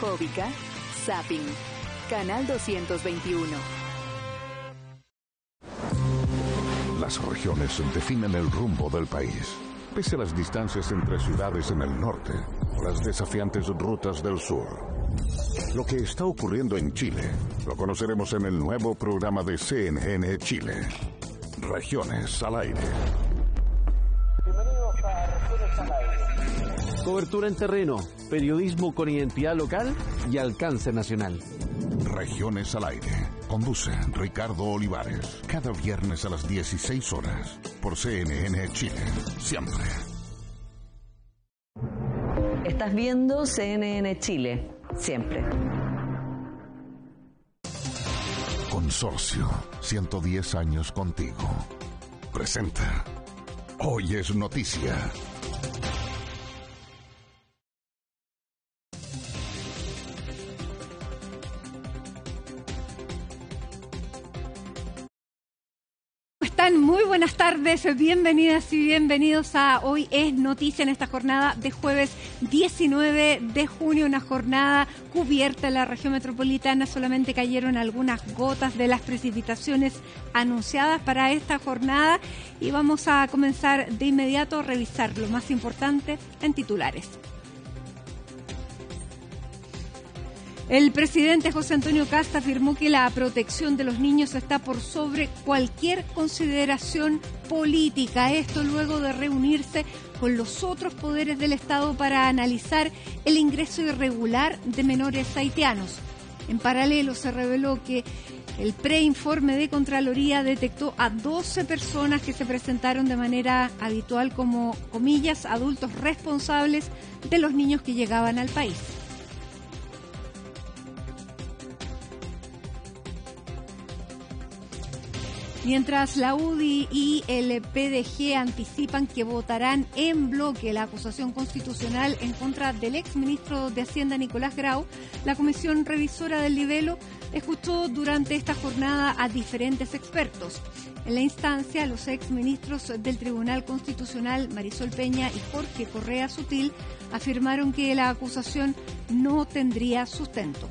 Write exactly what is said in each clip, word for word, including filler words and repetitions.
Radiofóbica, Zapping, Canal doscientos veintiuno. Las regiones definen el rumbo del país. Pese a las distancias entre ciudades en el norte, las desafiantes rutas del sur. Lo que está ocurriendo en Chile, lo conoceremos en el nuevo programa de C N N Chile. Regiones al aire. Bienvenidos a Regiones al aire. Cobertura en terreno, periodismo con identidad local y alcance nacional. Regiones al aire. Conduce Ricardo Olivares. Cada viernes a las dieciséis horas. Por C N N Chile. Siempre. Estás viendo C N N Chile. Siempre. Consorcio. ciento diez años contigo. Presenta. Hoy es noticia. Muy buenas tardes, bienvenidas y bienvenidos a Hoy es Noticia en esta jornada de jueves diecinueve de junio, una jornada cubierta en la región metropolitana. Solamente cayeron algunas gotas de las precipitaciones anunciadas para esta jornada y vamos a comenzar de inmediato a revisar lo más importante en titulares. El presidente José Antonio Kast afirmó que la protección de los niños está por sobre cualquier consideración política. Esto luego de reunirse con los otros poderes del Estado para analizar el ingreso irregular de menores haitianos. En paralelo, se reveló que el preinforme de Contraloría detectó a doce personas que se presentaron de manera habitual como, comillas, adultos responsables de los niños que llegaban al país. Mientras la U D I y el P D G anticipan que votarán en bloque la acusación constitucional en contra del exministro de Hacienda Nicolás Grau, la Comisión Revisora del Libelo escuchó durante esta jornada a diferentes expertos. En la instancia, los exministros del Tribunal Constitucional Marisol Peña y Jorge Correa Sutil afirmaron que la acusación no tendría sustento.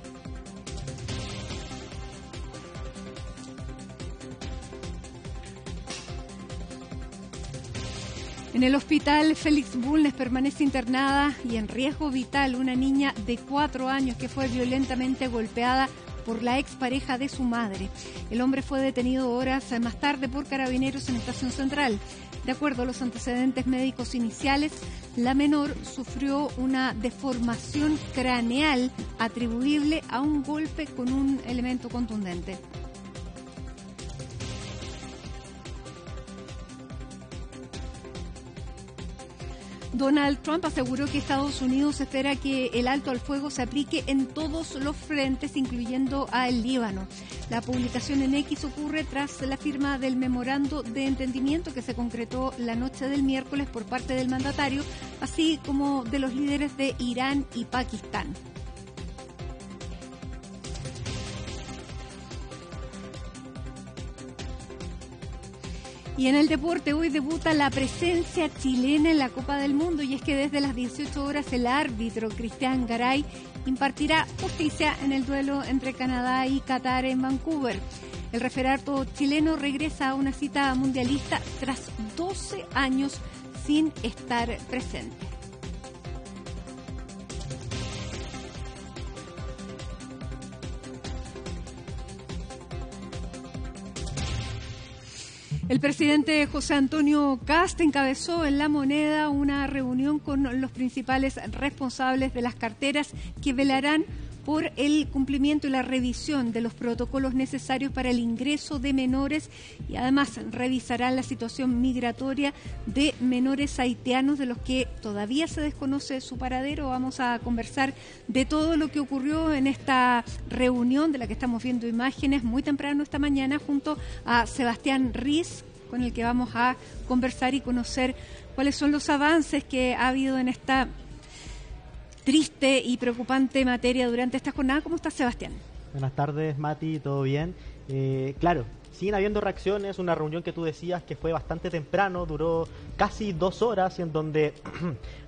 En el hospital Félix Bulnes permanece internada y en riesgo vital una niña de cuatro años que fue violentamente golpeada por la expareja de su madre. El hombre fue detenido horas más tarde por carabineros en Estación Central. De acuerdo a los antecedentes médicos iniciales, la menor sufrió una deformación craneal atribuible a un golpe con un elemento contundente. Donald Trump aseguró que Estados Unidos espera que el alto al fuego se aplique en todos los frentes, incluyendo a el Líbano. La publicación en X ocurre tras la firma del memorando de entendimiento que se concretó la noche del miércoles por parte del mandatario, así como de los líderes de Irán y Pakistán. Y en el deporte hoy debuta la presencia chilena en la Copa del Mundo y es que desde las dieciocho horas el árbitro Cristian Garay impartirá justicia en el duelo entre Canadá y Qatar en Vancouver. El referato chileno regresa a una cita mundialista tras doce años sin estar presente. El presidente José Antonio Kast encabezó en La Moneda una reunión con los principales responsables de las carteras que velarán por el cumplimiento y la revisión de los protocolos necesarios para el ingreso de menores y además revisarán la situación migratoria de menores haitianos de los que todavía se desconoce su paradero. Vamos a conversar de todo lo que ocurrió en esta reunión de la que estamos viendo imágenes muy temprano esta mañana junto a Sebastián Riz, con el que vamos a conversar y conocer cuáles son los avances que ha habido en esta triste y preocupante materia durante esta jornada. ¿Cómo estás, Sebastián? Buenas tardes, Mati, ¿todo bien? Eh, claro, siguen habiendo reacciones, una reunión que tú decías que fue bastante temprano, duró casi dos horas, y en donde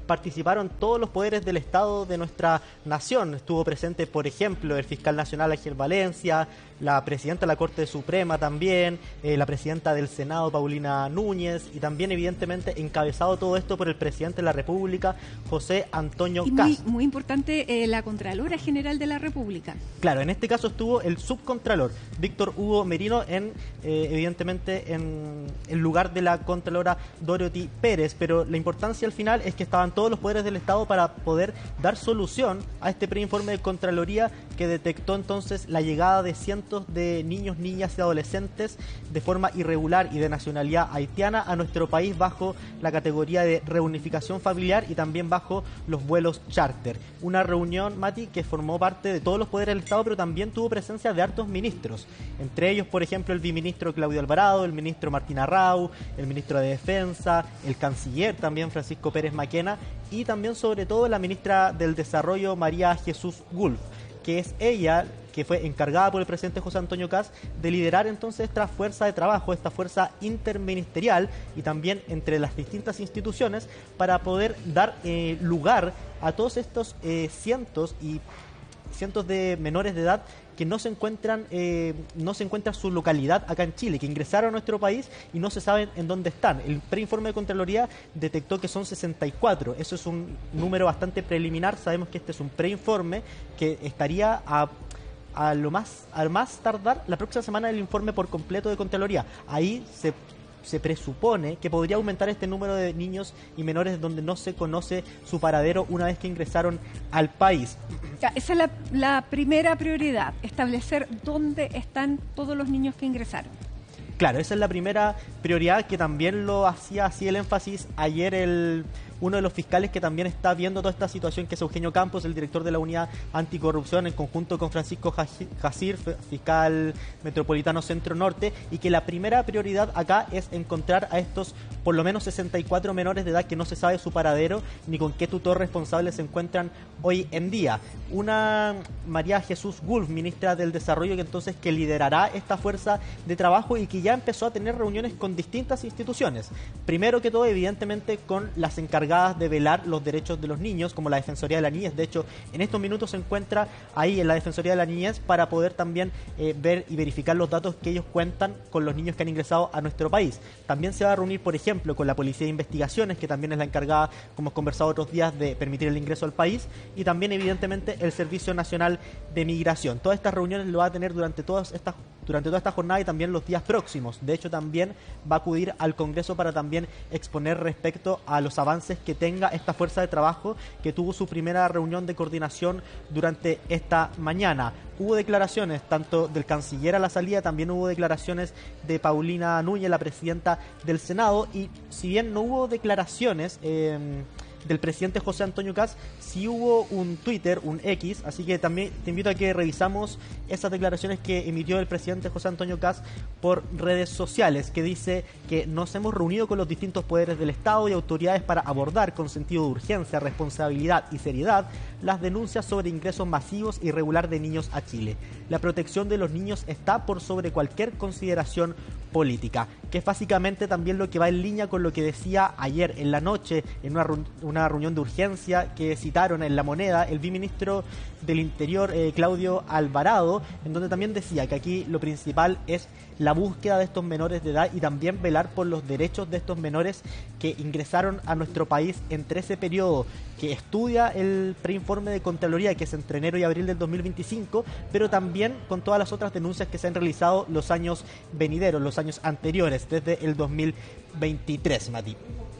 participaron todos los poderes del Estado de nuestra nación. Estuvo presente, por ejemplo, el fiscal nacional Ángel Valencia, la presidenta de la Corte Suprema también, eh, la presidenta del Senado Paulina Núñez, y también evidentemente encabezado todo esto por el presidente de la República, José Antonio y Kast. Muy, muy importante, eh, la Contralora General de la República. Claro, en este caso estuvo el subcontralor, Víctor Hugo Merino, en eh, evidentemente en el lugar de la Contralora Dorothy Pérez, pero la importancia al final es que estaban todos los poderes del Estado para poder dar solución a este preinforme de Contraloría que detectó entonces la llegada de cientos de niños, niñas y adolescentes de forma irregular y de nacionalidad haitiana a nuestro país bajo la categoría de reunificación familiar y también bajo los vuelos charter. Una reunión, Mati, que formó parte de todos los poderes del Estado, pero también tuvo presencia de hartos ministros, entre ellos, por ejemplo, el viceministro Claudio Alvarado, el ministro Martín Arrau, el ministro de Defensa, el canciller también Francisco Pérez Maquena y también, sobre todo, la ministra del Desarrollo María Jesús Gulf, que es ella que fue encargada por el presidente José Antonio Kast de liderar entonces esta fuerza de trabajo, esta fuerza interministerial y también entre las distintas instituciones para poder dar eh, lugar a todos estos eh, cientos y cientos de menores de edad que no se encuentran eh, no se encuentra su localidad acá en Chile, que ingresaron a nuestro país y no se saben en dónde están. El preinforme de Contraloría detectó que son sesenta y cuatro. Eso es un número bastante preliminar. Sabemos que este es un preinforme que estaría a a lo más al más tardar la próxima semana el informe por completo de Contraloría. Ahí se se presupone que podría aumentar este número de niños y menores donde no se conoce su paradero una vez que ingresaron al país. Ya, esa es la, la primera prioridad, establecer dónde están todos los niños que ingresaron. Claro, esa es la primera prioridad, que también lo hacía así el énfasis ayer el uno de los fiscales que también está viendo toda esta situación, que es Eugenio Campos, el director de la Unidad Anticorrupción, en conjunto con Francisco Jacir, fiscal metropolitano Centro Norte, y que la primera prioridad acá es encontrar a estos por lo menos sesenta y cuatro menores de edad que no se sabe su paradero ni con qué tutor responsable se encuentran hoy en día. Una María Jesús Gulf, ministra del Desarrollo, que entonces que liderará esta fuerza de trabajo y que ya empezó a tener reuniones con distintas instituciones. Primero que todo, evidentemente, con las encargadas de velar los derechos de los niños, como la Defensoría de la Niñez. De hecho, en estos minutos se encuentra ahí en la Defensoría de la Niñez para poder también eh, ver y verificar los datos que ellos cuentan con los niños que han ingresado a nuestro país. También se va a reunir, por ejemplo, con la Policía de Investigaciones, que también es la encargada, como hemos conversado otros días, de permitir el ingreso al país, y también, evidentemente, el Servicio Nacional de Migración. Todas estas reuniones lo va a tener durante todas estas durante toda esta jornada y también los días próximos. De hecho, también va a acudir al Congreso para también exponer respecto a los avances que tenga esta fuerza de trabajo, que tuvo su primera reunión de coordinación durante esta mañana. Hubo declaraciones tanto del canciller a la salida, también hubo declaraciones de Paulina Núñez, la presidenta del Senado, y si bien no hubo declaraciones eh, del presidente José Antonio Kast, sí hubo un Twitter, un X, así que también te invito a que revisamos esas declaraciones que emitió el presidente José Antonio Kast por redes sociales, que dice que nos hemos reunido con los distintos poderes del Estado y autoridades para abordar con sentido de urgencia, responsabilidad y seriedad las denuncias sobre ingresos masivos e irregular de niños a Chile. La protección de los niños está por sobre cualquier consideración política, que es básicamente también lo que va en línea con lo que decía ayer en la noche en una, una reunión de urgencia que citaron en La Moneda el viceministro del Interior, eh, Claudio Alvarado, en donde también decía que aquí lo principal es la búsqueda de estos menores de edad y también velar por los derechos de estos menores que ingresaron a nuestro país entre ese periodo que estudia el preinforme de Contraloría, que es entre enero y abril del dos mil veinticinco, pero también con todas las otras denuncias que se han realizado los años venideros, los años anteriores, desde el dos mil veintitrés, Mati.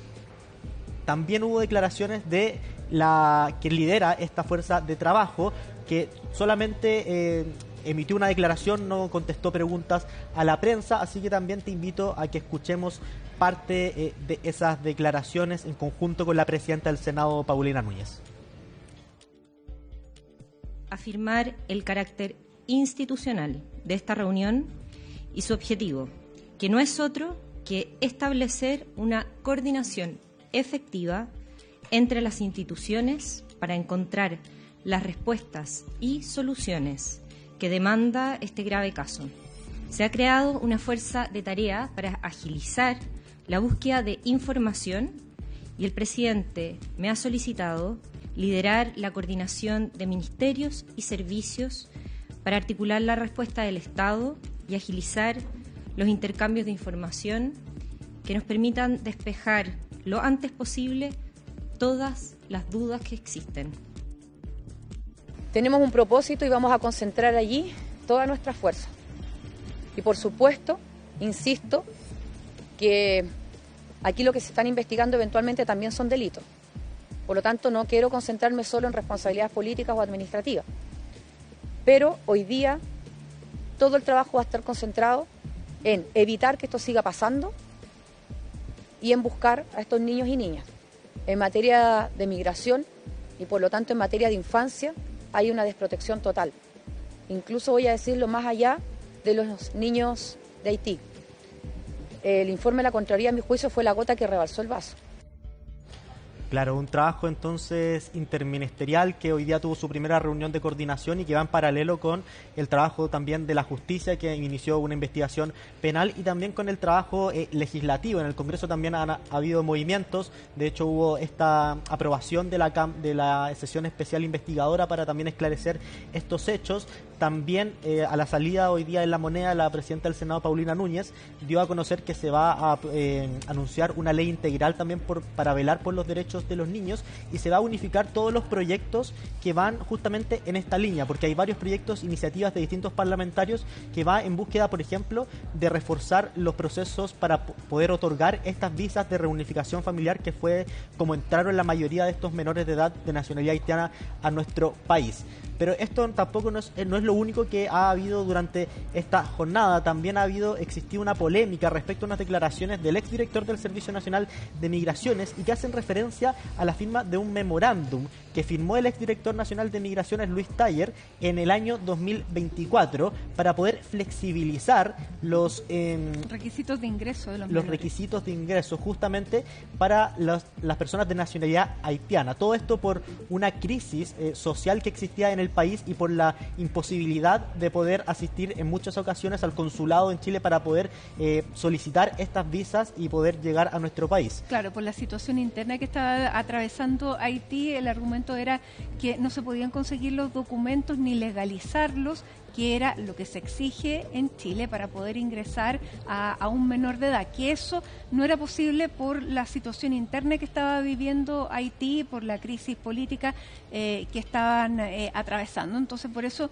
También hubo declaraciones de la que lidera esta fuerza de trabajo, que solamente eh, emitió una declaración, no contestó preguntas a la prensa, así que también te invito a que escuchemos parte eh, de esas declaraciones en conjunto con la presidenta del Senado, Paulina Núñez. Afirmar el carácter institucional de esta reunión y su objetivo, que no es otro que establecer una coordinación efectiva entre las instituciones para encontrar las respuestas y soluciones que demanda este grave caso. Se ha creado una fuerza de tarea para agilizar la búsqueda de información y el presidente me ha solicitado liderar la coordinación de ministerios y servicios para articular la respuesta del Estado y agilizar los intercambios de información que nos permitan despejar lo antes posible todas las dudas que existen. Tenemos un propósito y vamos a concentrar allí toda nuestra fuerza. Y por supuesto, insisto, que aquí lo que se están investigando eventualmente también son delitos. Por lo tanto, no quiero concentrarme solo en responsabilidades políticas o administrativas. Pero hoy día todo el trabajo va a estar concentrado en evitar que esto siga pasando y en buscar a estos niños y niñas. En materia de migración y por lo tanto en materia de infancia hay una desprotección total. Incluso voy a decirlo más allá de los niños de Haití. El informe de la Contraloría, a mi juicio, fue la gota que rebalsó el vaso. Claro, un trabajo entonces interministerial que hoy día tuvo su primera reunión de coordinación y que va en paralelo con el trabajo también de la justicia, que inició una investigación penal, y también con el trabajo eh, legislativo. En el Congreso también han, ha habido movimientos. De hecho, hubo esta aprobación de la, de la sesión especial investigadora para también esclarecer estos hechos. También eh, a la salida hoy día en La Moneda, la presidenta del Senado, Paulina Núñez, dio a conocer que se va a eh, anunciar una ley integral también por, para velar por los derechos de los niños, y se va a unificar todos los proyectos que van justamente en esta línea, porque hay varios proyectos, iniciativas de distintos parlamentarios que va en búsqueda, por ejemplo, de reforzar los procesos para poder otorgar estas visas de reunificación familiar, que fue como entraron la mayoría de estos menores de edad de nacionalidad haitiana a nuestro país. Pero esto tampoco no es, no es lo único que ha habido durante esta jornada. También ha habido, existido una polémica respecto a unas declaraciones del exdirector del Servicio Nacional de Migraciones, y que hacen referencia a la firma de un memorándum que firmó el exdirector nacional de Migraciones, Luis Taller, en el año dos mil veinticuatro para poder flexibilizar los eh, requisitos de ingreso de los, los requisitos de ingreso justamente para las, las personas de nacionalidad haitiana. Todo esto por una crisis eh, social que existía en el país y por la imposibilidad de poder asistir en muchas ocasiones al consulado en Chile para poder eh, solicitar estas visas y poder llegar a nuestro país. Claro, por la situación interna que estaba atravesando Haití, el argumento era que no se podían conseguir los documentos ni legalizarlos, que era lo que se exige en Chile para poder ingresar a, a un menor de edad, que eso no era posible por la situación interna que estaba viviendo Haití, por la crisis política eh, que estaban eh, atravesando. Entonces, por eso,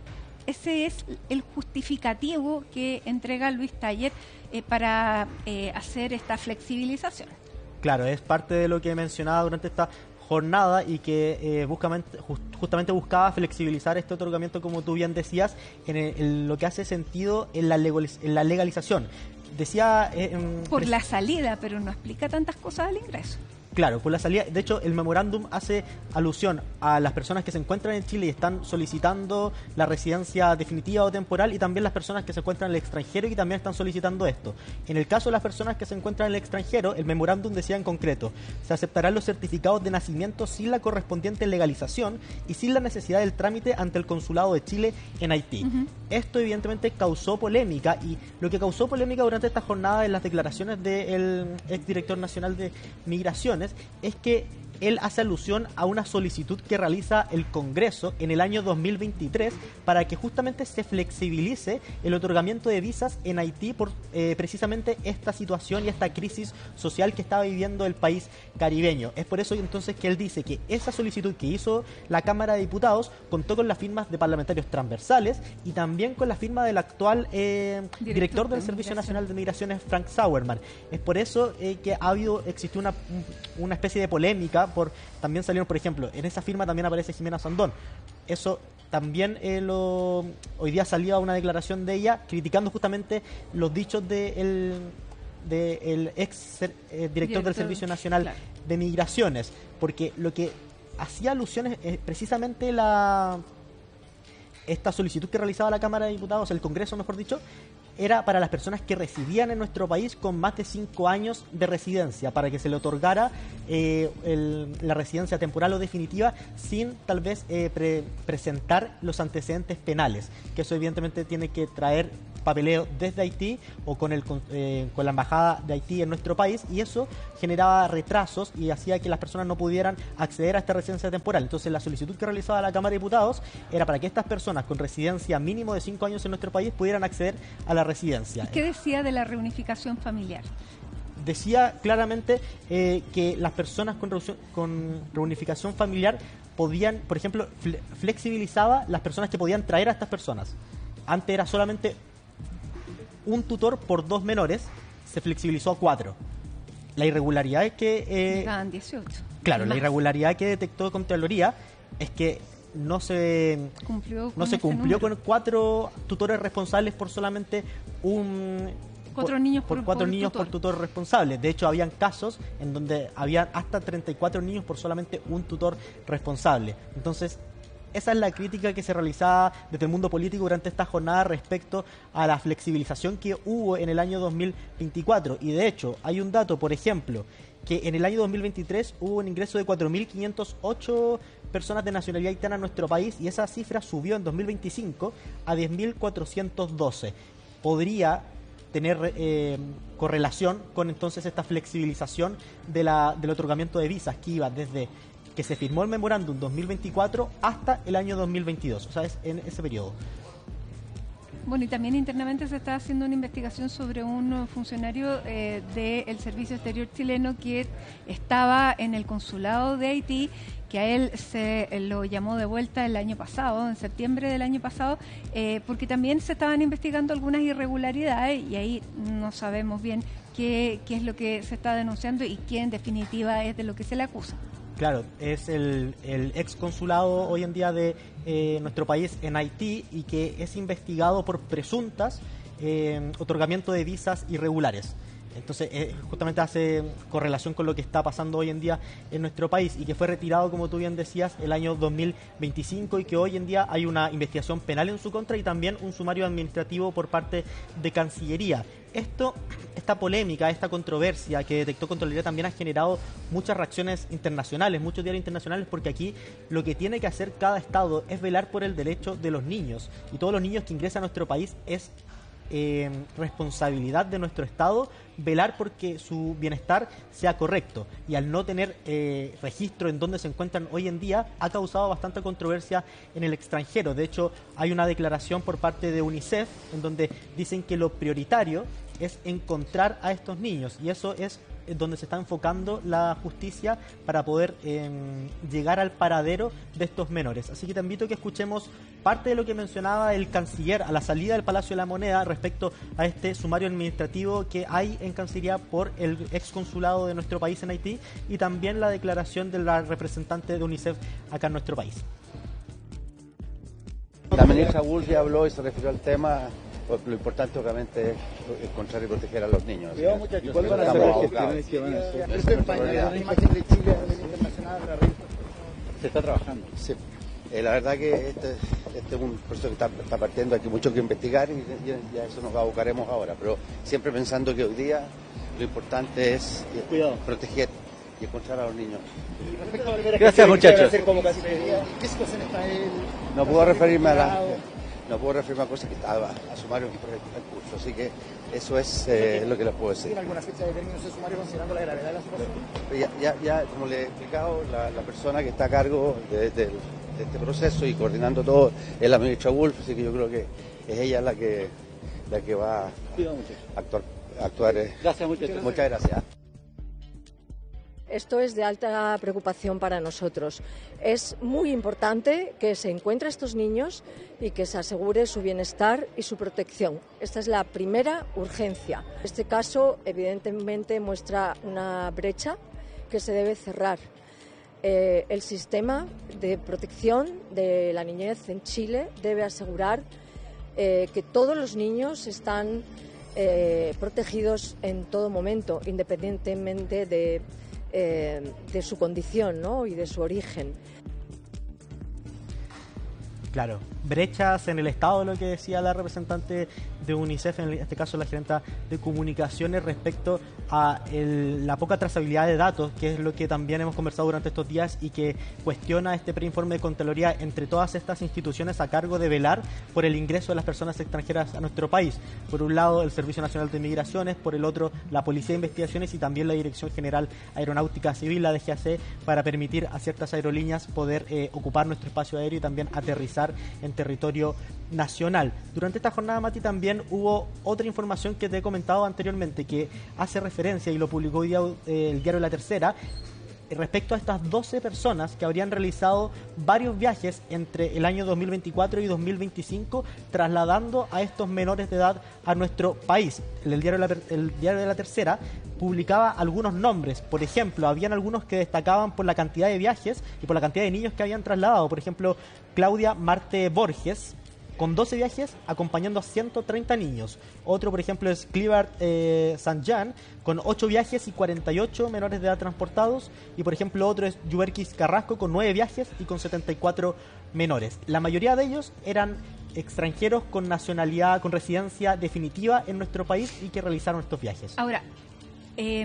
ese es el justificativo que entrega Luis Taller eh, para eh, hacer esta flexibilización. Claro, es parte de lo que mencionaba durante esta jornada y que eh, buscamente, just, justamente buscaba flexibilizar este otorgamiento, como tú bien decías, en, el, en lo que hace sentido en la, legaliz, en la legalización. Decía... Eh, por la salida, pero no explica tantas cosas del ingreso. Claro, por la salida. De hecho, el memorándum hace alusión a las personas que se encuentran en Chile y están solicitando la residencia definitiva o temporal, y también las personas que se encuentran en el extranjero y también están solicitando esto. En el caso de las personas que se encuentran en el extranjero, el memorándum decía en concreto: se aceptarán los certificados de nacimiento sin la correspondiente legalización y sin la necesidad del trámite ante el Consulado de Chile en Haití. Uh-huh. Esto evidentemente causó polémica, y lo que causó polémica durante esta jornada en las declaraciones del exdirector nacional de Migraciones es que él hace alusión a una solicitud que realiza el Congreso en el año dos mil veintitrés para que justamente se flexibilice el otorgamiento de visas en Haití por eh, precisamente esta situación y esta crisis social que estaba viviendo el país caribeño. Es por eso entonces que él dice que esa solicitud que hizo la Cámara de Diputados contó con las firmas de parlamentarios transversales y también con la firma del actual eh, director, director del Servicio Nacional de Migraciones, Frank Sauerman. Es por eso eh, que ha habido, existió una, una especie de polémica. Por, también salieron, por ejemplo, en esa firma también aparece Jimena Sandón. Eso también eh, lo, hoy día salió una declaración de ella criticando justamente los dichos del de el ex eh, director, director del Servicio Nacional, claro, de Migraciones, porque lo que hacía alusiones es precisamente la esta solicitud que realizaba la Cámara de Diputados, el Congreso mejor dicho, era para las personas que residían en nuestro país con más de cinco años de residencia, para que se le otorgara eh, el, la residencia temporal o definitiva sin tal vez eh, pre presentar los antecedentes penales, que eso evidentemente tiene que traer papeleo desde Haití o con, el, con, eh, con la embajada de Haití en nuestro país, y eso generaba retrasos y hacía que las personas no pudieran acceder a esta residencia temporal. Entonces la solicitud que realizaba la Cámara de Diputados era para que estas personas con residencia mínimo de cinco años en nuestro país pudieran acceder a la residencia. ¿Qué decía de la reunificación familiar? Decía claramente eh, que las personas con, con reunificación familiar podían, por ejemplo, fle flexibilizaba las personas que podían traer a estas personas. Antes era solamente un tutor por dos menores, se flexibilizó a cuatro. La irregularidad es que... Eh, Llegaban dieciocho. Claro, la irregularidad que detectó Contraloría es que no se cumplió no se cumplió con cuatro tutores responsables por solamente un... Cuatro por, niños por, por, cuatro por niños tutor. por tutor responsable. De hecho, habían casos en donde habían hasta treinta y cuatro niños por solamente un tutor responsable. Entonces, esa es la crítica que se realizaba desde el mundo político durante esta jornada respecto a la flexibilización que hubo en el año dos mil veinticuatro. Y de hecho, hay un dato, por ejemplo, que en el año dos mil veintitrés hubo un ingreso de cuatro mil quinientas ocho personas de nacionalidad haitiana a nuestro país, y esa cifra subió en dos mil veinticinco a diez mil cuatrocientos doce. Podría tener eh, correlación con entonces esta flexibilización de la, del otorgamiento de visas que iba desde que se firmó el memorándum dos mil veinticuatro hasta el año dos mil veintidós, o sea, es en ese periodo. Bueno, y también internamente se está haciendo una investigación sobre un funcionario eh, del Servicio Exterior chileno que estaba en el consulado de Haití, que a él se lo llamó de vuelta el año pasado, en septiembre del año pasado, eh, porque también se estaban investigando algunas irregularidades y ahí no sabemos bien qué, qué es lo que se está denunciando y qué en definitiva es de lo que se le acusa. Claro, es el, el ex consulado hoy en día de eh, nuestro país en Haití, y que es investigado por presuntas eh, otorgamiento de visas irregulares. Entonces, eh, justamente hace correlación con lo que está pasando hoy en día en nuestro país, y que fue retirado, como tú bien decías, el año dos mil veinticinco, y que hoy en día hay una investigación penal en su contra y también un sumario administrativo por parte de Cancillería. Esto, esta polémica, esta controversia que detectó Contraloría también ha generado muchas reacciones internacionales, muchos diarios internacionales, porque aquí lo que tiene que hacer cada Estado es velar por el derecho de los niños, y todos los niños que ingresan a nuestro país es Eh, responsabilidad de nuestro Estado velar porque su bienestar sea correcto, y al no tener eh, registro en dónde se encuentran hoy en día ha causado bastante controversia en el extranjero. De hecho, hay una declaración por parte de UNICEF en donde dicen que lo prioritario es encontrar a estos niños, y eso es donde se está enfocando la justicia para poder eh, llegar al paradero de estos menores. Así que te invito a que escuchemos parte de lo que mencionaba el canciller a la salida del Palacio de la Moneda respecto a este sumario administrativo que hay en Cancillería por el ex consulado de nuestro país en Haití, y también la declaración de la representante de UNICEF acá en nuestro país. La ministra Wolf ya habló y se refirió al tema. Lo importante, obviamente, es encontrar y proteger a los niños. Cuidado, muchachos. ¿Cuáles van a ser las gestiones que van a hacer? ¿Esto en la imagen de Chile a nivel internacional? Se está trabajando. Sí. Eh, la verdad que este, este es un proceso que está, está partiendo, hay mucho que investigar, y, y, y a eso nos abocaremos ahora. Pero siempre pensando que hoy día lo importante es Cuidado. proteger y encontrar a los niños. Gracias, muchachos. ¿Qué situación está él? No puedo referirme a la... No puedo referirme a cosas que a, a sumario en curso, así que eso es eh, lo que les puedo decir. ¿Tiene alguna fecha de término ese sumario considerando la gravedad de la situación? Ya, ya, ya como le he explicado, la, la persona que está a cargo de, de, de este proceso y coordinando todo es la ministra Wolf, así que yo creo que es ella la que la que va a actuar. actuar eh. Gracias, muchachos. Muchas gracias. Esto es de alta preocupación para nosotros. Es muy importante que se encuentren estos niños y que se asegure su bienestar y su protección. Esta es la primera urgencia. Este caso, evidentemente, muestra una brecha que se debe cerrar. Eh, el sistema de protección de la niñez en Chile debe asegurar eh, que todos los niños están eh, protegidos en todo momento, independientemente de Eh, de su condición, ¿no? y de su origen. Claro, brechas en el Estado, lo que decía la representante de UNICEF, en este caso la gerenta de comunicaciones, respecto a el, la poca trazabilidad de datos, que es lo que también hemos conversado durante estos días y que cuestiona este preinforme de Contraloría entre todas estas instituciones a cargo de velar por el ingreso de las personas extranjeras a nuestro país. Por un lado, el Servicio Nacional de Migraciones, por el otro, la Policía de Investigaciones y también la Dirección General Aeronáutica Civil, la D G A C, para permitir a ciertas aerolíneas poder eh, ocupar nuestro espacio aéreo y también aterrizar en territorio nacional. Durante esta jornada, Mati, también hubo otra información que te he comentado anteriormente, que hace referencia, y lo publicó hoy día eh, el diario La Tercera, respecto a estas doce personas que habrían realizado varios viajes entre el año dos mil veinticuatro y dos mil veinticinco, trasladando a estos menores de edad a nuestro país. El diario, la, el diario de La Tercera publicaba algunos nombres. Por ejemplo, habían algunos que destacaban por la cantidad de viajes y por la cantidad de niños que habían trasladado. Por ejemplo, Claudia Marte Borges, con doce viajes, acompañando a ciento treinta niños. Otro, por ejemplo, es Clivart eh, Sanjan, con ocho viajes y cuarenta y ocho menores de edad transportados. Y, por ejemplo, otro es Yuberkis Carrasco, con nueve viajes y con setenta y cuatro menores. La mayoría de ellos eran extranjeros con nacionalidad, con residencia definitiva en nuestro país y que realizaron estos viajes. Ahora, eh,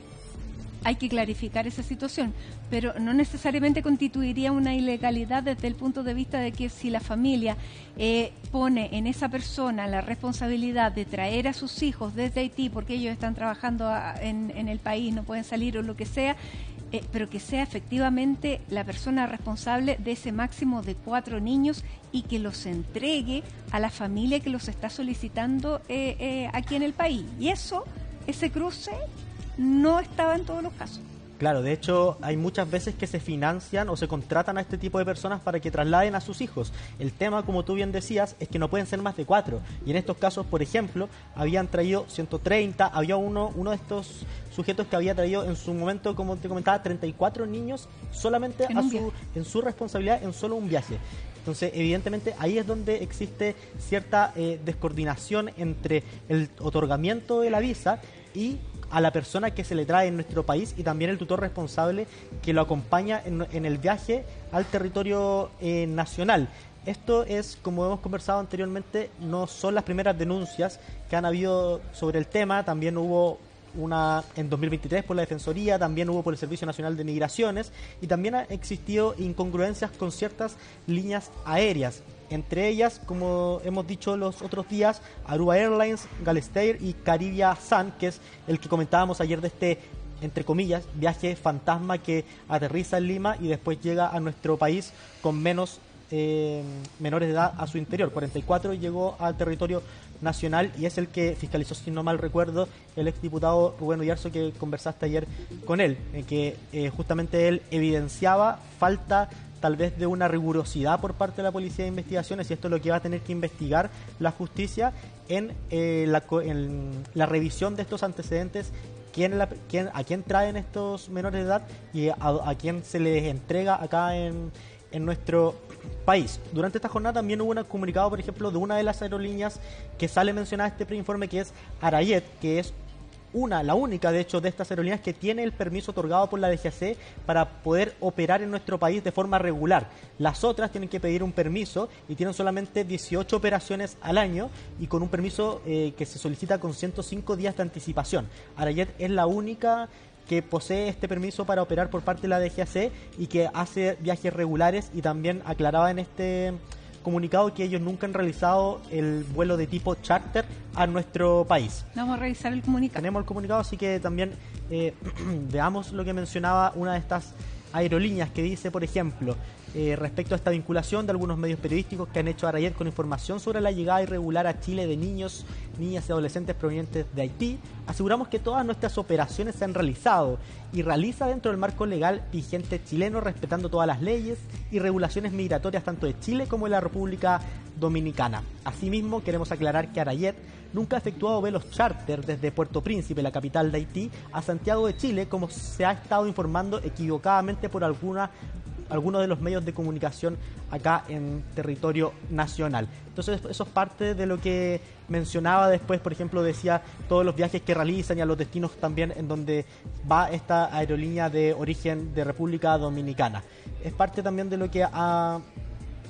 hay que clarificar esa situación, pero no necesariamente constituiría una ilegalidad desde el punto de vista de que si la familia eh, pone en esa persona la responsabilidad de traer a sus hijos desde Haití porque ellos están trabajando a, en, en el país, no pueden salir o lo que sea, eh, pero que sea efectivamente la persona responsable de ese máximo de cuatro niños y que los entregue a la familia que los está solicitando eh, eh, aquí en el país. Y eso, ese cruce, no estaba en todos los casos. Claro, de hecho hay muchas veces que se financian o se contratan a este tipo de personas para que trasladen a sus hijos. El tema, como tú bien decías, es que no pueden ser más de cuatro. Y en estos casos, por ejemplo, habían traído ciento treinta, había uno, uno de estos sujetos que había traído en su momento, como te comentaba, treinta y cuatro niños solamente a su, en su responsabilidad en solo un viaje. Entonces, evidentemente, ahí es donde existe cierta eh, descoordinación entre el otorgamiento de la visa y a la persona que se le trae en nuestro país y también el tutor responsable que lo acompaña en, en el viaje al territorio eh, nacional. Esto es, como hemos conversado anteriormente, no son las primeras denuncias que han habido sobre el tema. También hubo una en dos mil veintitrés por la Defensoría, también hubo por el Servicio Nacional de Migraciones y también ha existido incongruencias con ciertas líneas aéreas. Entre ellas, como hemos dicho los otros días, Aruba Airlines, Galestair y Caribia Sun, que es el que comentábamos ayer de este, entre comillas, viaje fantasma que aterriza en Lima y después llega a nuestro país con menos eh, menores de edad a su interior. cuarenta y cuatro llegó al territorio nacional y es el que fiscalizó, si no mal recuerdo, el exdiputado Rubén Uyarzo, que conversaste ayer con él, en que eh, justamente él evidenciaba falta tal vez de una rigurosidad por parte de la Policía de Investigaciones, y esto es lo que va a tener que investigar la justicia en, eh, la, en la revisión de estos antecedentes, quién, la, quién, a quién traen estos menores de edad y a, a quién se les entrega acá en, en nuestro país. Durante esta jornada también hubo un comunicado, por ejemplo, de una de las aerolíneas que sale mencionada en este preinforme, que es Arayet, que es una, la única de hecho de estas aerolíneas que tiene el permiso otorgado por la D G A C para poder operar en nuestro país de forma regular. Las otras tienen que pedir un permiso y tienen solamente dieciocho operaciones al año y con un permiso eh, que se solicita con ciento cinco días de anticipación. Arayet es la única que posee este permiso para operar por parte de la D G A C y que hace viajes regulares, y también aclaraba en este comunicado que ellos nunca han realizado el vuelo de tipo charter a nuestro país. Vamos a revisar el comunicado. Tenemos el comunicado, así que también eh, veamos lo que mencionaba una de estas aerolíneas, que dice, por ejemplo, eh, respecto a esta vinculación de algunos medios periodísticos que han hecho a Arayet con información sobre la llegada irregular a Chile de niños, niñas y adolescentes provenientes de Haití, aseguramos que todas nuestras operaciones se han realizado y realiza dentro del marco legal vigente chileno, respetando todas las leyes y regulaciones migratorias tanto de Chile como de la República Dominicana. Asimismo, queremos aclarar que Arayet nunca ha efectuado vuelos charter desde Puerto Príncipe, la capital de Haití, a Santiago de Chile, como se ha estado informando equivocadamente por alguna algunos de los medios de comunicación acá en territorio nacional. Entonces, eso es parte de lo que mencionaba después. Por ejemplo, decía todos los viajes que realizan y a los destinos también en donde va esta aerolínea de origen de República Dominicana. Es parte también de lo que ha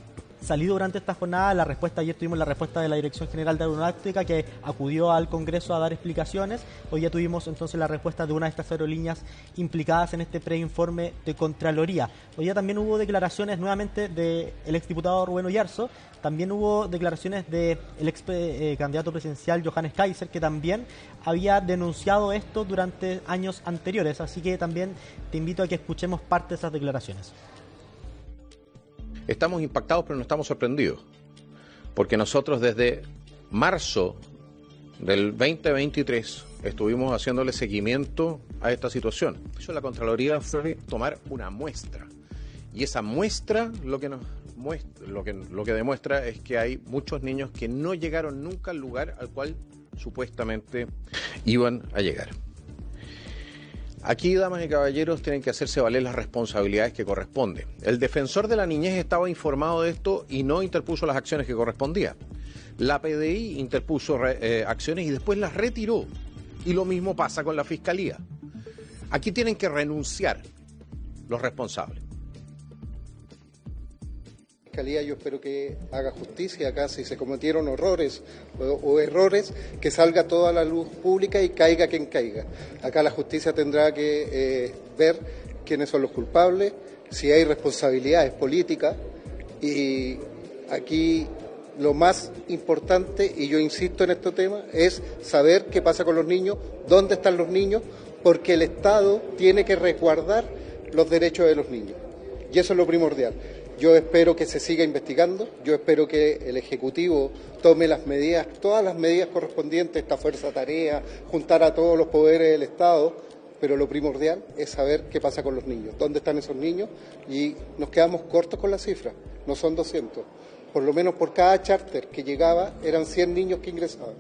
salido durante esta jornada. La respuesta, ayer tuvimos la respuesta de la Dirección General de Aeronáutica, que acudió al Congreso a dar explicaciones. Hoy ya tuvimos entonces la respuesta de una de estas aerolíneas implicadas en este preinforme de Contraloría. Hoy ya también hubo declaraciones nuevamente del exdiputado Rubén Oyarzo. También hubo declaraciones del ex eh, candidato presidencial Johannes Kaiser, que también había denunciado esto durante años anteriores. Así que también te invito a que escuchemos parte de esas declaraciones. Estamos impactados, pero no estamos sorprendidos, porque nosotros desde marzo del veinte veintitrés estuvimos haciéndole seguimiento a esta situación. Eso la Contraloría fue tomar una muestra, y esa muestra lo que nos muestra, lo que, lo que demuestra es que hay muchos niños que no llegaron nunca al lugar al cual supuestamente iban a llegar. Aquí, damas y caballeros, tienen que hacerse valer las responsabilidades que corresponden. El defensor de la niñez estaba informado de esto y no interpuso las acciones que correspondían. La P D I interpuso eh, acciones y después las retiró. Y lo mismo pasa con la Fiscalía. Aquí tienen que renunciar los responsables. Fiscalía, yo espero que haga justicia acá, si se cometieron horrores o, o errores, que salga toda la luz pública y caiga quien caiga. Acá la justicia tendrá que eh, ver quiénes son los culpables, si hay responsabilidades políticas, y aquí lo más importante, y yo insisto en este tema, es saber qué pasa con los niños, dónde están los niños, porque el Estado tiene que resguardar los derechos de los niños. Y eso es lo primordial. Yo espero que se siga investigando, yo espero que el Ejecutivo tome las medidas, todas las medidas correspondientes, esta fuerza tarea, juntar a todos los poderes del Estado, pero lo primordial es saber qué pasa con los niños, dónde están esos niños, y nos quedamos cortos con la cifra, no son doscientos, por lo menos por cada charter que llegaba eran cien niños que ingresaban.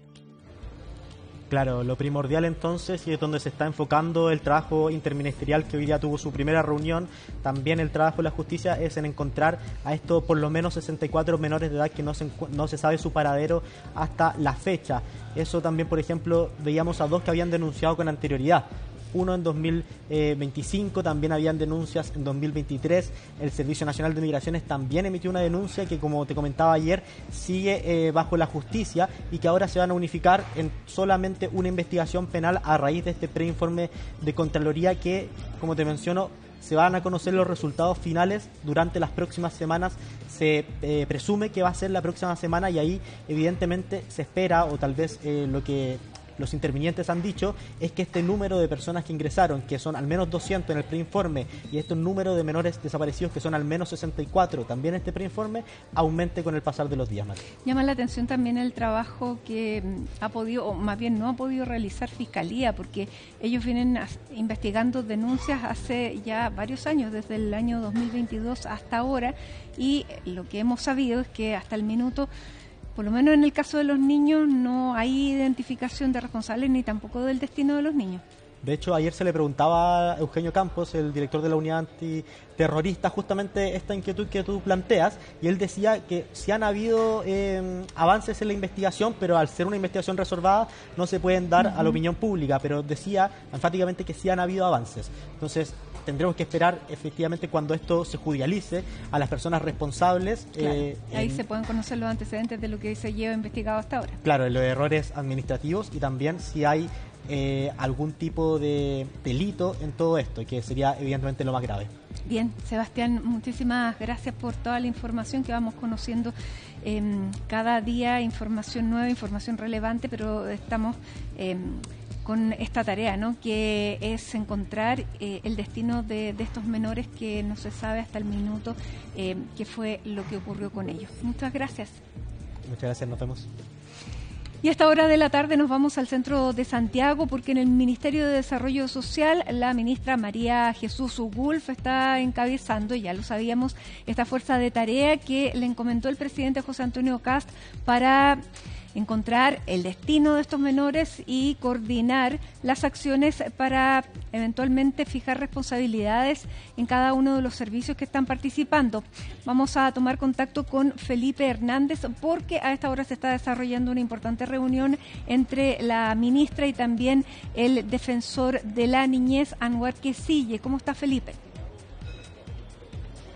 Claro, lo primordial entonces, y es donde se está enfocando el trabajo interministerial que hoy día tuvo su primera reunión, también el trabajo de la justicia, es en encontrar a estos por lo menos sesenta y cuatro menores de edad que no se, no se sabe su paradero hasta la fecha. Eso también, por ejemplo, veíamos a dos que habían denunciado con anterioridad. Uno en dos mil veinticinco, también habían denuncias en dos mil veintitrés. El Servicio Nacional de Migraciones también emitió una denuncia que, como te comentaba ayer, sigue eh, bajo la justicia y que ahora se van a unificar en solamente una investigación penal a raíz de este preinforme de Contraloría que, como te menciono, se van a conocer los resultados finales durante las próximas semanas. Se eh, presume que va a ser la próxima semana y ahí evidentemente se espera, o tal vez eh, lo que los intervinientes han dicho, es que este número de personas que ingresaron, que son al menos doscientos en el preinforme, y este número de menores desaparecidos, que son al menos sesenta y cuatro también en este preinforme, aumente con el pasar de los días. Mati. Llama la atención también el trabajo que ha podido, o más bien no ha podido realizar Fiscalía, porque ellos vienen investigando denuncias hace ya varios años, desde el año dos mil veintidós hasta ahora, y lo que hemos sabido es que hasta el minuto, por lo menos en el caso de los niños, no hay identificación de responsables ni tampoco del destino de los niños. De hecho, ayer se le preguntaba a Eugenio Campos, el director de la unidad antiterrorista, justamente esta inquietud que tú planteas, y él decía que sí han habido eh, avances en la investigación, pero al ser una investigación reservada no se pueden dar uh-huh. a la opinión pública, pero decía enfáticamente que sí han habido avances. Entonces, tendremos que esperar efectivamente cuando esto se judicialice a las personas responsables. Claro. Eh, Ahí en, se pueden conocer los antecedentes de lo que se lleva investigado hasta ahora. Claro, los errores administrativos y también si hay eh, algún tipo de delito en todo esto, que sería evidentemente lo más grave. Bien, Sebastián, muchísimas gracias por toda la información que vamos conociendo eh, cada día, información nueva, información relevante, pero estamos Eh, con esta tarea, ¿no?, que es encontrar eh, el destino de, de estos menores que no se sabe hasta el minuto eh, qué fue lo que ocurrió con ellos. Muchas gracias. Muchas gracias, nos vemos. Y a esta hora de la tarde nos vamos al centro de Santiago porque en el Ministerio de Desarrollo Social la ministra María Jesús Gulf está encabezando, ya lo sabíamos, esta fuerza de tarea que le encomendó el presidente José Antonio Kast para encontrar el destino de estos menores y coordinar las acciones para eventualmente fijar responsabilidades en cada uno de los servicios que están participando. Vamos a tomar contacto con Felipe Hernández porque a esta hora se está desarrollando una importante reunión entre la ministra y también el defensor de la niñez, Anwar Quisille. ¿Cómo está, Felipe?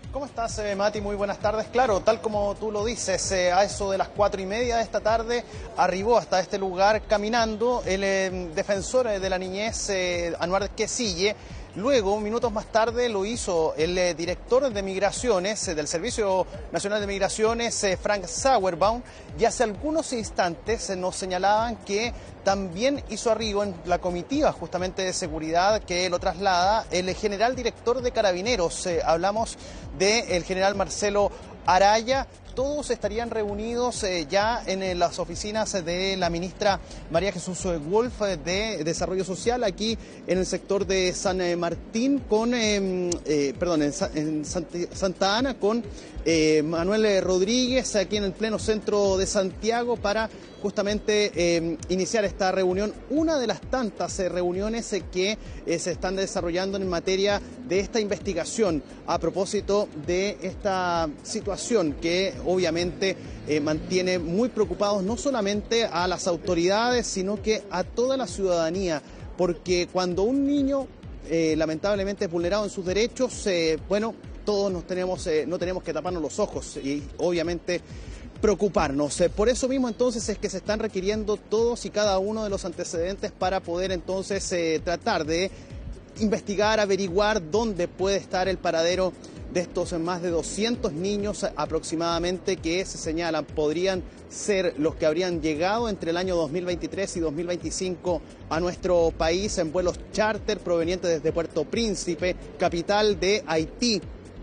¿Cómo estás, eh, Mati? Muy buenas tardes. Claro, tal como tú lo dices, eh, a eso de las cuatro y media de esta tarde arribó hasta este lugar caminando el eh, defensor de la niñez, eh, Anwar Quecille. Luego, minutos más tarde, lo hizo el eh, director de Migraciones, eh, del Servicio Nacional de Migraciones, eh, Frank Sauerbaum, y hace algunos instantes eh, nos señalaban que también hizo arribo en la comitiva justamente de seguridad que lo traslada el general director de Carabineros. Eh, hablamos del general Marcelo Araya. Todos estarían reunidos eh, ya en eh, las oficinas de la ministra María Jesús Wolf eh, de Desarrollo Social, aquí en el sector de San eh, Martín, con, eh, eh, perdón, en, Sa en Santa, Santa Ana, con eh, Manuel Rodríguez, aquí en el pleno centro de Santiago, para justamente eh, iniciar esta reunión, una de las tantas eh, reuniones eh, que eh, se están desarrollando en materia de esta investigación a propósito de esta situación que obviamente eh, mantiene muy preocupados no solamente a las autoridades, sino que a toda la ciudadanía, porque cuando un niño eh, lamentablemente es vulnerado en sus derechos, eh, bueno, todos nos tenemos, eh, no tenemos que taparnos los ojos y obviamente preocuparnos. Por eso mismo entonces es que se están requiriendo todos y cada uno de los antecedentes para poder entonces eh, tratar de investigar, averiguar dónde puede estar el paradero de estos más de doscientos niños aproximadamente que se señalan podrían ser los que habrían llegado entre el año dos mil veintitrés y dos mil veinticinco a nuestro país en vuelos charter provenientes desde Puerto Príncipe, capital de Haití,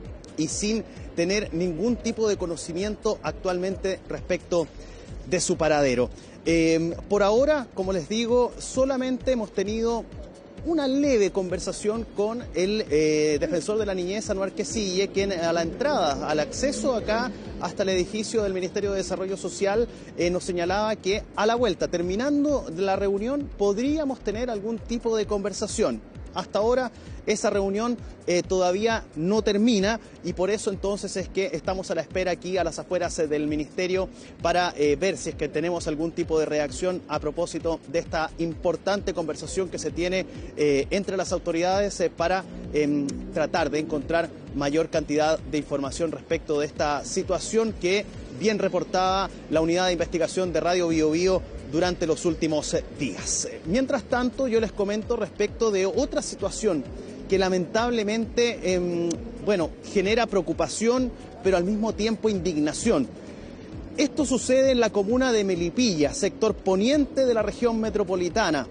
y sin tener ningún tipo de conocimiento actualmente respecto de su paradero. Eh, por ahora, como les digo, solamente hemos tenido una leve conversación con el eh, defensor de la niñez, Anwar Quecille, quien a la entrada, al acceso acá hasta el edificio del Ministerio de Desarrollo Social, eh, nos señalaba que a la vuelta, terminando la reunión, podríamos tener algún tipo de conversación. Hasta ahora esa reunión eh, todavía no termina y por eso entonces es que estamos a la espera aquí a las afueras eh, del Ministerio para eh, ver si es que tenemos algún tipo de reacción a propósito de esta importante conversación que se tiene eh, entre las autoridades eh, para eh, tratar de encontrar mayor cantidad de información respecto de esta situación que bien reportaba la unidad de investigación de Radio Bio Bio durante los últimos días. Mientras tanto, yo les comento respecto de otra situación que lamentablemente, eh, bueno, genera preocupación, pero al mismo tiempo indignación. Esto sucede en la comuna de Melipilla, sector poniente de la región metropolitana.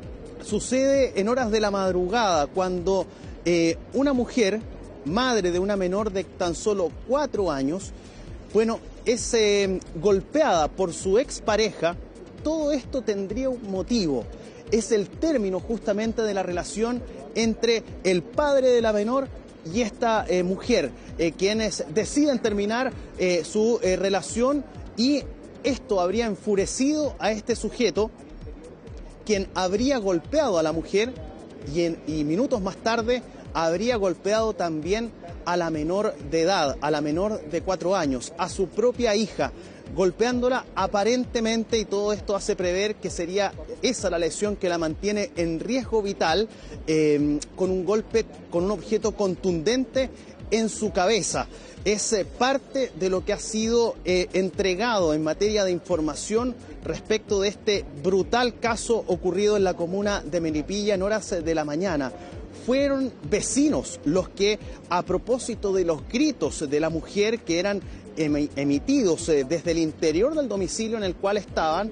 Sucede en horas de la madrugada, cuando eh, una mujer, madre de una menor de tan solo cuatro años, bueno, es eh, golpeada por su expareja. Todo esto tendría un motivo. Es el término justamente de la relación entre el padre de la menor y esta eh, mujer, eh, quienes deciden terminar eh, su eh, relación, y esto habría enfurecido a este sujeto, quien habría golpeado a la mujer y, en, y minutos más tarde habría golpeado también a la menor de edad, a la menor de cuatro años, a su propia hija, golpeándola aparentemente, y todo esto hace prever que sería esa la lesión que la mantiene en riesgo vital, eh, con un golpe con un objeto contundente en su cabeza. Es eh, parte de lo que ha sido eh, entregado en materia de información respecto de este brutal caso ocurrido en la comuna de Melipilla en horas de la mañana. Fueron vecinos los que, a propósito de los gritos de la mujer que eran emitidos eh, desde el interior del domicilio en el cual estaban,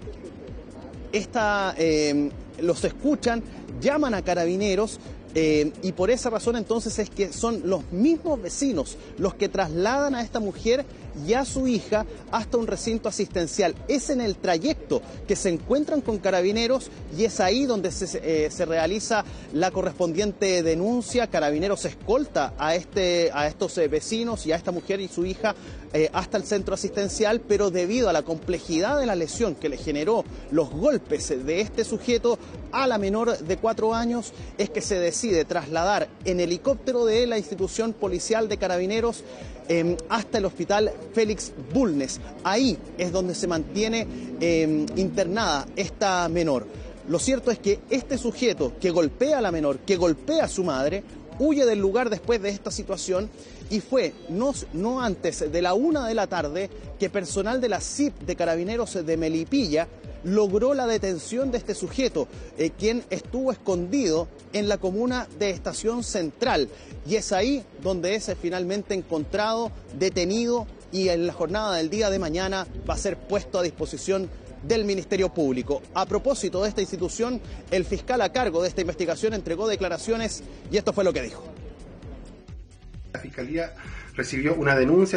esta, eh, los escuchan, llaman a Carabineros, eh, y por esa razón entonces es que son los mismos vecinos los que trasladan a esta mujer y a su hija hasta un recinto asistencial. Es en el trayecto que se encuentran con Carabineros y es ahí donde se, eh, se realiza la correspondiente denuncia. Carabineros escolta a, este, a estos eh, vecinos y a esta mujer y su hija eh, hasta el centro asistencial, pero debido a la complejidad de la lesión que le generó los golpes de este sujeto a la menor de cuatro años, es que se decide trasladar en helicóptero de la institución policial de Carabineros Eh, hasta el hospital Félix Bulnes. Ahí es donde se mantiene eh, internada esta menor. Lo cierto es que este sujeto que golpea a la menor, que golpea a su madre, huye del lugar después de esta situación y fue no, no antes de la una de la tarde que personal de la C I P de Carabineros de Melipilla logró la detención de este sujeto, eh, quien estuvo escondido en la comuna de Estación Central. Y es ahí donde es finalmente encontrado, detenido, y en la jornada del día de mañana va a ser puesto a disposición del Ministerio Público. A propósito de esta institución, el fiscal a cargo de esta investigación entregó declaraciones y esto fue lo que dijo. La Fiscalía recibió una denuncia